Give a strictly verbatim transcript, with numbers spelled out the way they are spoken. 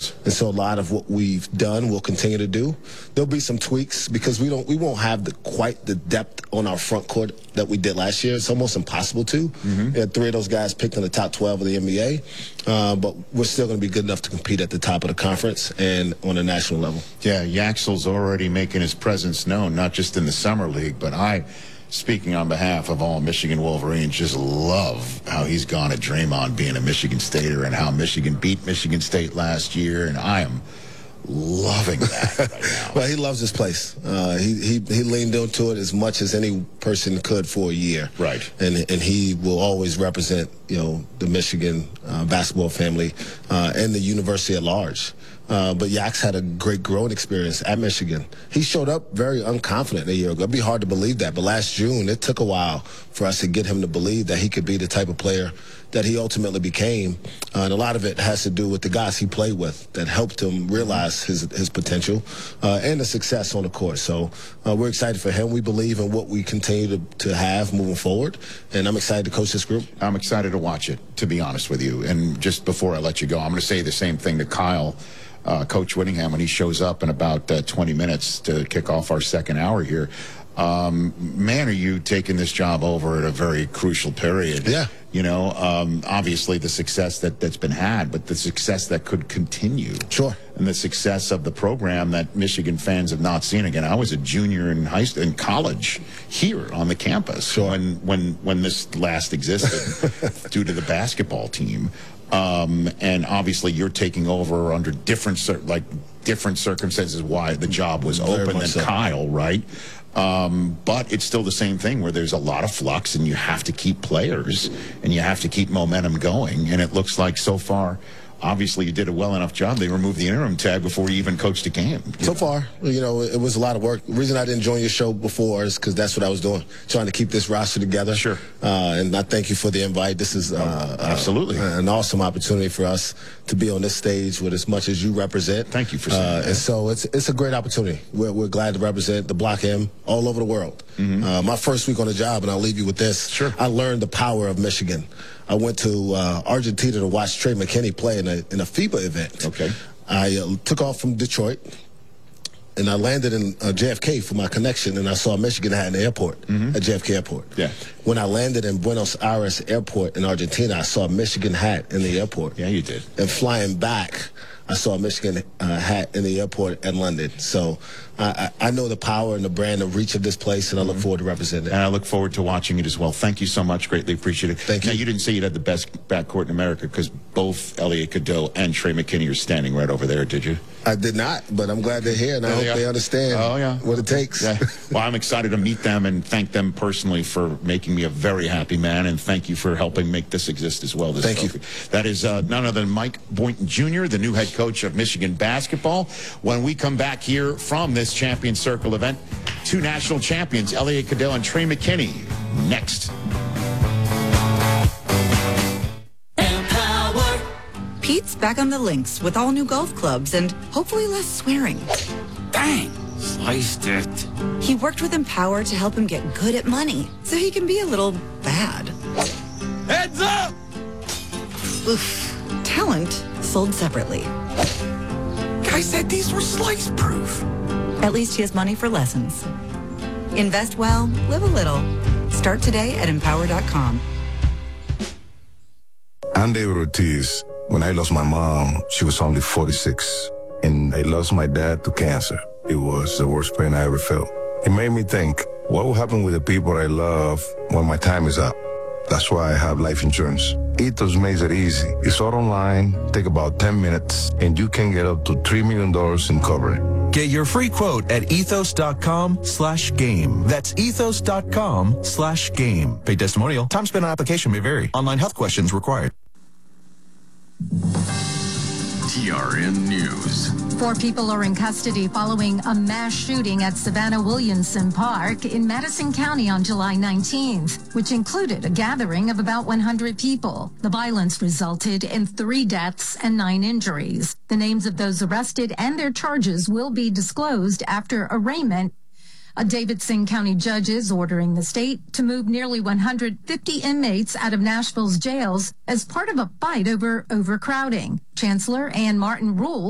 Yes. And so a lot of what we've done, we'll continue to do. There'll be some tweaks because we don't, we won't have the, quite the depth on our front court that we did last year. It's almost impossible to. Mm-hmm. We had three of those guys picked in the top twelve of the N B A, uh, but we're still going to be good enough to compete at the top of the conference and on a national level. Yeah, Yaxel's already making his presence known, not just in the Summer League, but I, speaking on behalf of all Michigan Wolverines, just love how he's gone at Draymond being a Michigan Stater and how Michigan beat Michigan State last year, and I am loving that right now. Well, he loves this place. Uh, he, he he leaned into it as much as any person could for a year. Right. And and he will always represent, you know, the Michigan uh, basketball family uh, and the university at large. Uh, but Yax had a great growing experience at Michigan. He showed up very unconfident a year ago. It'd be hard to believe that. But last June, it took a while for us to get him to believe that he could be the type of player that he ultimately became. Uh, and a lot of it has to do with the guys he played with that helped him realize his his potential uh, and the success on the court. So uh, we're excited for him. We believe in what we continue to, to have moving forward. And I'm excited to coach this group. I'm excited to watch it, to be honest with you. And just before I let you go, I'm going to say the same thing to Kyle. Uh, Coach Whittingham, when he shows up in about uh, twenty minutes to kick off our second hour here. Um, man, are you taking this job over at a very crucial period? Yeah. You know, um, obviously the success that, that's been had, but the success that could continue. Sure. And the success of the program that Michigan fans have not seen. Again, I was a junior in high school, in college here on the campus sure. when, when, when this last existed due to the basketball team. Um, and obviously you're taking over under different, like different circumstances why the job was Very open than so. Kyle, right? Um, but it's still the same thing where there's a lot of flux and you have to keep players and you have to keep momentum going. And it looks like so far, obviously you did a well enough job. They removed the interim tag before you even coached a game. So far, you know, it was a lot of work. The reason I didn't join your show before is because that's what I was doing, trying to keep this roster together. Sure. Uh, and I thank you for the invite. This is uh, oh, absolutely uh, an awesome opportunity for us to be on this stage with as much as you represent. Thank you for saying uh, that. And so it's it's a great opportunity. We're, we're glad to represent the Block M all over the world. Mm-hmm. uh, my first week on the job, and I'll leave you with this. Sure. I learned the power of Michigan. I went to uh, Argentina to watch Trey McKinney play in a, in a FIBA event. Okay. I uh, took off from Detroit, and I landed in uh, J F K for my connection, and I saw a Michigan hat in the airport, mm-hmm. at J F K Airport. Yeah. When I landed in Buenos Aires Airport in Argentina, I saw a Michigan hat in the airport. Yeah, you did. And flying back, I saw a Michigan uh, hat in the airport at London. So I, I know the power and the brand and reach of this place, and I look forward to representing it. And I look forward to watching it as well. Thank you so much. Greatly appreciate it. Thank now, you. You didn't say you had the best backcourt in America because both Elliot Cadeau and Trey McKinney are standing right over there, did you? I did not, but I'm glad they're here, and I Oh, hope yeah. they understand oh, yeah. what it takes. Yeah. Well, I'm excited to meet them and thank them personally for making me a very happy man, and thank you for helping make this exist as well. This Thank trophy. you. That is uh, none other than Mike Boynton Junior, the new head coach of Michigan basketball. When we come back here from this Champion Circle event, two national champions, Elliot Cadeau and Trey McKinney, next. Pete's back on the links with all new golf clubs and hopefully less swearing. Bang! Sliced it. He worked with Empower to help him get good at money so he can be a little bad. Heads up! Oof. Talent sold separately. Guy said these were slice-proof. At least he has money for lessons. Invest well, live a little. Start today at empower dot com. I'm David Ortiz. When I lost my mom, she was only forty-six, and I lost my dad to cancer. It was the worst pain I ever felt. It made me think, what will happen with the people I love when my time is up? That's why I have life insurance. Ethos makes it easy. It's all online, take about ten minutes, and you can get up to three million dollars in coverage. Get your free quote at ethos.com slash game. That's ethos.com slash game. Paid testimonial. Time spent on application may vary. Online health questions required. T R N News. Four people are in custody following a mass shooting at Savannah Williamson Park in Madison County on July nineteenth, which included a gathering of about one hundred people. The violence resulted in three deaths and nine injuries. The names of those arrested and their charges will be disclosed after arraignment. A Davidson County judge is ordering the state to move nearly one hundred fifty inmates out of Nashville's jails as part of a fight over overcrowding. Chancellor Ann Martin ruled